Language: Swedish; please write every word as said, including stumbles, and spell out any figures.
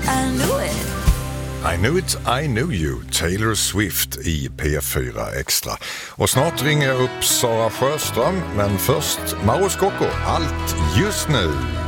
I knew it. I knew it, I knew you, Taylor Swift i P fyra Extra. Och snart ringer jag upp Sara Sjöström, men först Mauro Scocco, allt just nu.